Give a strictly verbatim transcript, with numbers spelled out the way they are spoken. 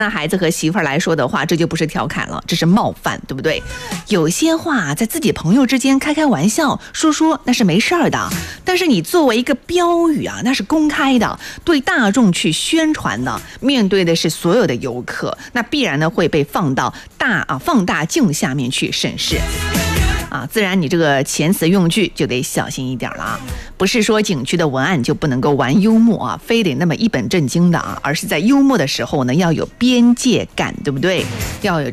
那孩子和媳妇儿来说的话，这就不是调侃了，这是冒犯，对不对？有些话在自己朋友之间开开玩笑说说，那是没事儿的。但是你作为一个标语啊，那是公开的，对大众去宣传的，面对的是所有的游客，那必然呢会被放到大啊放大镜下面去审视。啊，自然你这个遣词用句就得小心一点了啊！不是说景区的文案就不能够玩幽默啊，非得那么一本正经的啊，而是在幽默的时候呢，要有边界感，对不对？要有